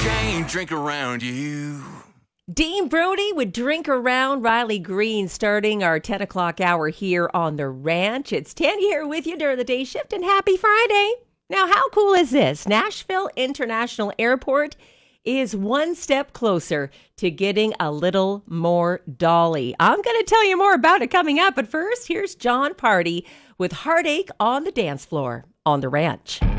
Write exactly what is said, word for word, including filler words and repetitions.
Jane, drink around you. Dean Brody with Drink Around, Riley Green starting our ten o'clock hour here on the ranch. It's ten here with you during the day shift, and happy Friday. Now, how cool is this? Nashville International Airport is one step closer to getting a little more Dolly. I'm going to tell you more about it coming up, but first, here's Jon Pardi with Heartache on the Dance Floor on the ranch.